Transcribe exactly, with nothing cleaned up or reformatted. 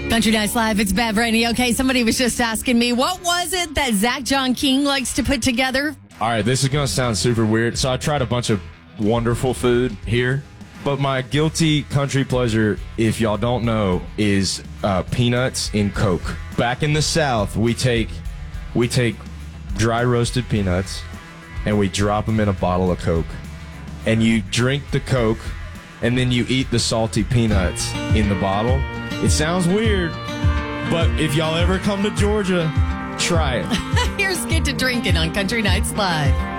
Country Nights Live, it's Bev Rainey. Okay, somebody was just asking me, what was it that Zach John King likes to put together? All right, this is going to sound super weird. So I tried a bunch of wonderful food here, but my guilty country pleasure, if y'all don't know, is uh, peanuts in Coke. Back in the South, we take we take dry roasted peanuts and we drop them in a bottle of Coke. And you drink the Coke, and then you eat the salty peanuts in the bottle. It sounds weird, but if y'all ever come to Georgia, try it. Here's Get to Drinking on Country Nights Live.